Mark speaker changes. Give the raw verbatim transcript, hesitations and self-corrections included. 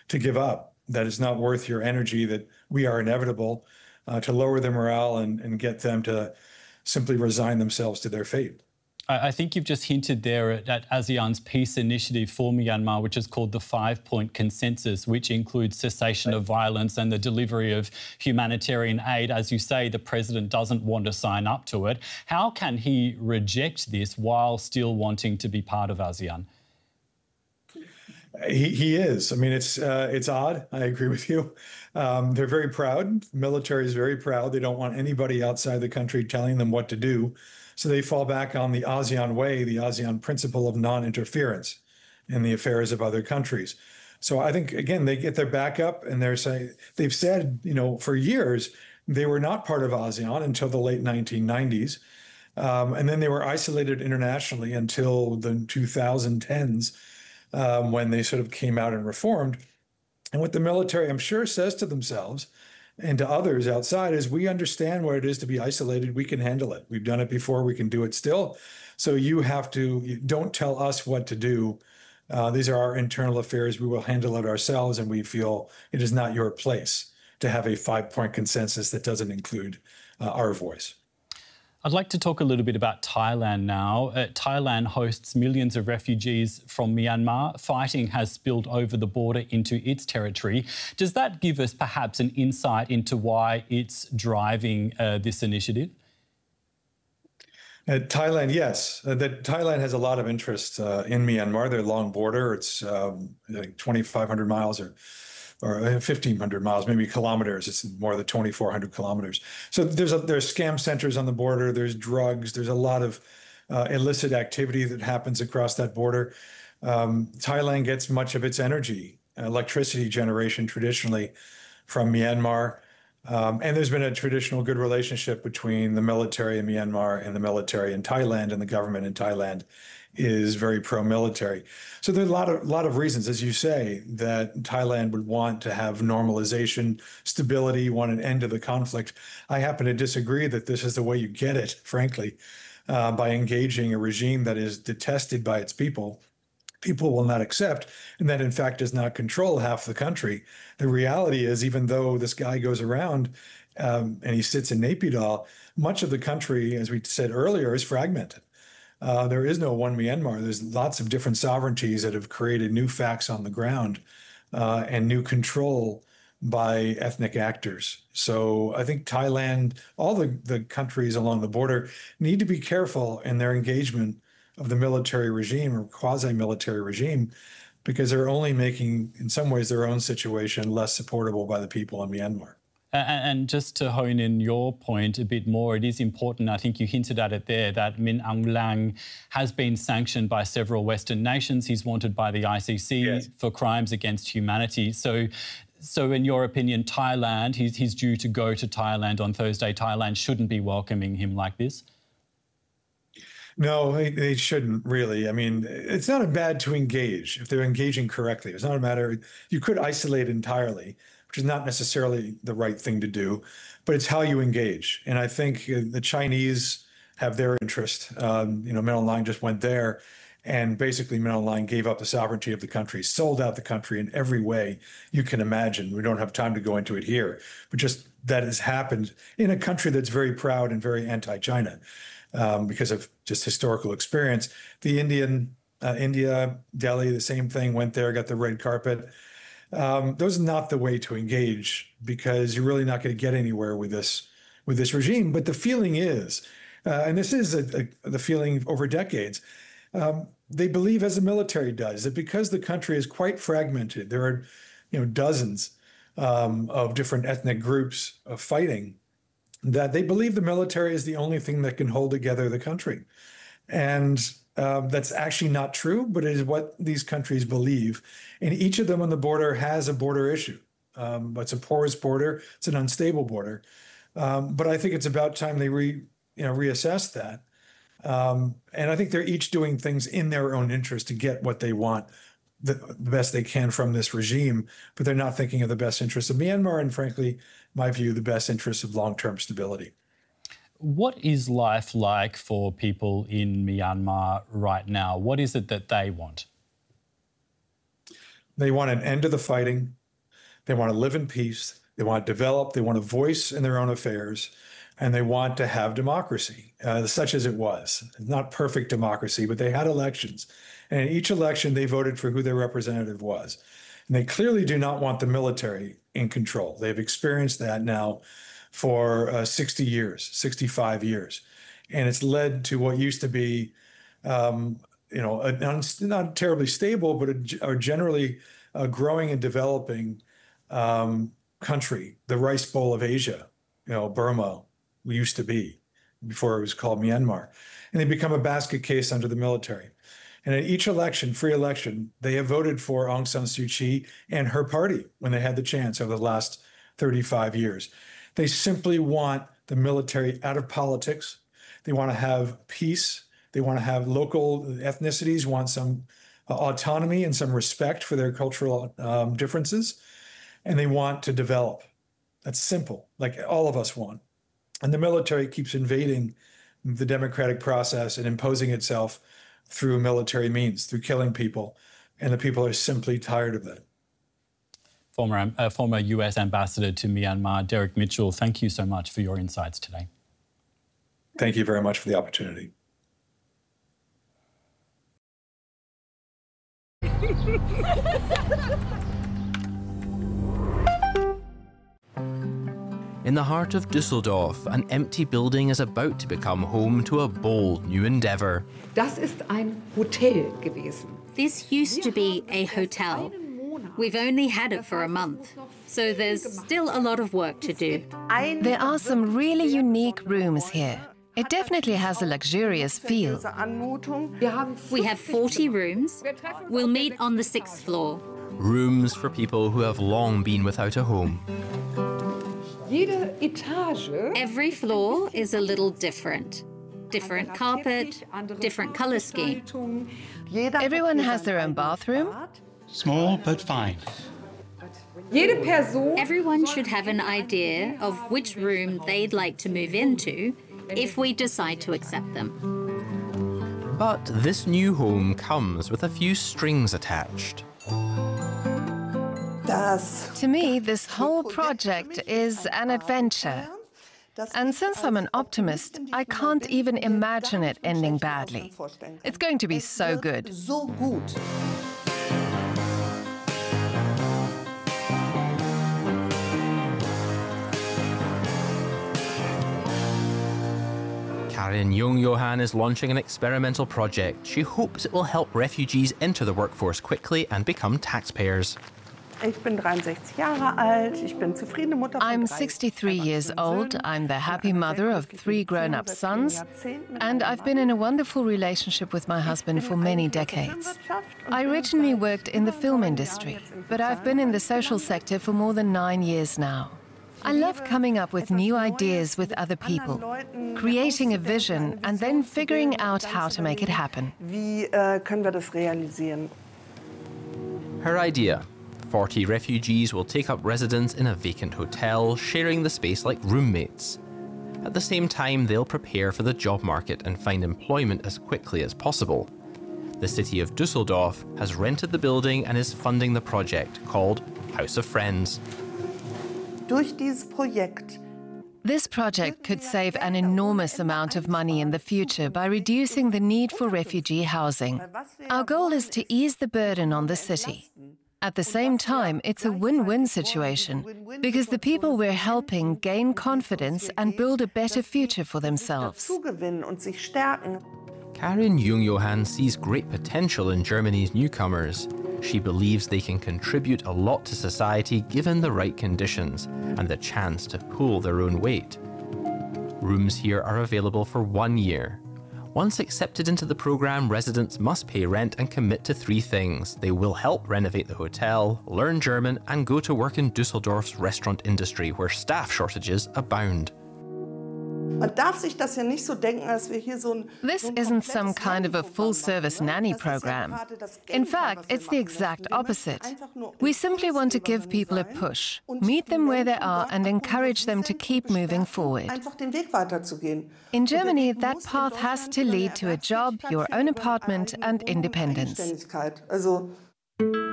Speaker 1: to give up, that it's not worth your energy, that we are inevitable, uh, to lower their morale and, and get them to simply resign themselves to their fate.
Speaker 2: I think you've just hinted there at, at ASEAN's peace initiative for Myanmar, which is called the Five-Point Consensus, which includes cessation of violence and the delivery of humanitarian aid. As you say, the president doesn't want to sign up to it. How can he reject this while still wanting to be part of ASEAN?
Speaker 1: He, he is. I mean, it's uh, it's odd. I agree with you. Um, they're very proud. The military is very proud. They don't want anybody outside the country telling them what to do. So they fall back on the ASEAN way, the ASEAN principle of non-interference in the affairs of other countries. So I think, again, they get their back up and they're saying, they've said, you know, for years, they were not part of ASEAN until the late nineteen nineties. Um, and then they were isolated internationally until the twenty tens, um, when they sort of came out and reformed. And what the military, I'm sure, says to themselves and to others outside is, we understand what it is to be isolated. We can handle it. We've done it before. We can do it still. So you have to, you don't tell us what to do. Uh, these are our internal affairs. We will handle it ourselves. And we feel it is not your place to have a five-point consensus that doesn't include uh, our voice.
Speaker 2: I'd like to talk a little bit about Thailand now. Uh, Thailand hosts millions of refugees from Myanmar. Fighting has spilled over the border into its territory. Does that give us perhaps an insight into why it's driving uh, this initiative?
Speaker 1: Uh, Thailand, yes. Uh, that Thailand has a lot of interest uh, in Myanmar. Their long border, it's um, like twenty-five hundred miles or or fifteen hundred miles, maybe kilometers. It's more than twenty-four hundred kilometers. So there's a, there's scam centers on the border. There's drugs. There's a lot of uh, illicit activity that happens across that border. Um, Thailand gets much of its energy, electricity generation traditionally from Myanmar. Um, and there's been a traditional good relationship between the military in Myanmar and the military in Thailand, and the government in Thailand is very pro-military. So there are a lot of, lot of reasons, as you say, that Thailand would want to have normalization, stability, want an end to the conflict. I happen to disagree that this is the way you get it, frankly, uh, by engaging a regime that is detested by its people. People will not accept, and that in fact does not control half the country. The reality is, even though this guy goes around um, and he sits in Naypyidaw, much of the country, as we said earlier, is fragmented. Uh, there is no one Myanmar. There's lots of different sovereignties that have created new facts on the ground uh, and new control by ethnic actors. So I think Thailand, all the, the countries along the border need to be careful in their engagement of the military regime or quasi-military regime, because they're only making, in some ways, their own situation less supportable by the people in Myanmar.
Speaker 2: And just to hone in your point a bit more, it is important, I think you hinted at it there, that Min Aung Hlaing has been sanctioned by several Western nations. He's wanted by the I C C yes. for crimes against humanity. So, so in your opinion, Thailand, he's, he's due to go to Thailand on Thursday. Thailand shouldn't be welcoming him like this?
Speaker 1: No, they, they shouldn't really. I mean, it's not bad to engage if they're engaging correctly. It's not a matter, you could isolate entirely, which is not necessarily the right thing to do, but it's how you engage. And I think the Chinese have their interest. Um, you know, Min Aung Hlaing just went there, and basically Min Aung Hlaing gave up the sovereignty of the country, sold out the country in every way you can imagine. We don't have time to go into it here, but just that has happened in a country that's very proud and very anti-China. Um, because of just historical experience. The Indian, uh, India, Delhi, the same thing, went there, got the red carpet. Um, those are not the way to engage, because you're really not going to get anywhere with this with this regime. But the feeling is, uh, and this is a, a, the feeling over decades, um, they believe, as the military does, that because the country is quite fragmented, there are, you know, dozens um, of different ethnic groups of fighting, that they believe the military is the only thing that can hold together the country. And um, that's actually not true, but it is what these countries believe. And each of them on the border has a border issue. Um, it's a porous border. It's an unstable border. Um, but I think it's about time they re, you know, reassess that. Um, and I think they're each doing things in their own interest to get what they want, the, the best they can from this regime, but they're not thinking of the best interests of Myanmar and, frankly, my view, the best interests of long-term stability.
Speaker 2: What is life like for people in Myanmar right now? What is it that they want?
Speaker 1: They want an end to the fighting. They want to live in peace. They want to develop. They want a voice in their own affairs. And they want to have democracy, uh, such as it was. Not perfect democracy, but they had elections. And in each election, they voted for who their representative was. And they clearly do not want the military in control. They've experienced that now for uh, sixty years, sixty-five years. And it's led to what used to be, um, you know, a, not terribly stable, but a, a generally uh, growing and developing um, country, the rice bowl of Asia, you know, Burma used to be before it was called Myanmar. And they become a basket case under the military. And at each election, free election, they have voted for Aung San Suu Kyi and her party when they had the chance over the last thirty-five years. They simply want the military out of politics. They want to have peace. They want to have local ethnicities, want some uh, autonomy and some respect for their cultural um, differences. And they want to develop. That's simple, like all of us want. And the military keeps invading the democratic process and imposing itself through military means, through killing people. And the people are simply tired of that.
Speaker 2: Former, uh, former U S ambassador to Myanmar, Derek Mitchell, thank you so much for your insights today.
Speaker 1: Thank you very much for the opportunity.
Speaker 3: In the heart of Düsseldorf, an empty building is about to become home to a bold new endeavour.
Speaker 4: Das ist ein Hotel gewesen.
Speaker 5: This used to be a hotel. We've only had it for a month, so there's still a lot of work to do.
Speaker 6: There are some really unique rooms here. It definitely has a luxurious feel.
Speaker 5: We have forty rooms. We'll meet on the sixth floor.
Speaker 3: Rooms for people who have long been without a home.
Speaker 4: Jede Etage.
Speaker 5: Every floor is a little different. Different carpet, different color scheme.
Speaker 6: Everyone has their own bathroom.
Speaker 7: Small but fine.
Speaker 4: Jede Person.
Speaker 5: Everyone should have an idea of which room they'd like to move into if we decide to accept them.
Speaker 3: But this new home comes with a few strings attached.
Speaker 6: To me, this whole project is an adventure. And since I'm an optimist, I can't even imagine it ending badly. It's going to be so good.
Speaker 3: Karin Jung-Johann is launching an experimental project. She hopes it will help refugees enter the workforce quickly and become taxpayers.
Speaker 6: I'm sixty-three years old, I'm the happy mother of three grown-up sons, and I've been in a wonderful relationship with my husband for many decades. I originally worked in the film industry, but I've been in the social sector for more than nine years now. I love coming up with new ideas with other people, creating a vision and then figuring out how to make it happen.
Speaker 3: Her idea: forty refugees will take up residence in a vacant hotel, sharing the space like roommates. At the same time, they'll prepare for the job market and find employment as quickly as possible. The city of Düsseldorf has rented the building and is funding the project called House of Friends.
Speaker 6: This project could save an enormous amount of money in the future by reducing the need for refugee housing. Our goal is to ease the burden on the city. At the same time, it's a win-win situation, because the people we're helping gain confidence and build a better future for themselves.
Speaker 3: Karin Jung-Johann sees great potential in Germany's newcomers. She believes they can contribute a lot to society given the right conditions and the chance to pull their own weight. Rooms here are available for one year. Once accepted into the program, residents must pay rent and commit to three things. They will help renovate the hotel, learn German, and go to work in Düsseldorf's restaurant industry, where staff shortages abound.
Speaker 6: This isn't some kind of a full-service nanny program. In fact, it's the exact opposite. We simply want to give people a push, meet them where they are, and encourage them to keep moving forward. In Germany, that path has to lead to a job, your own apartment, and independence.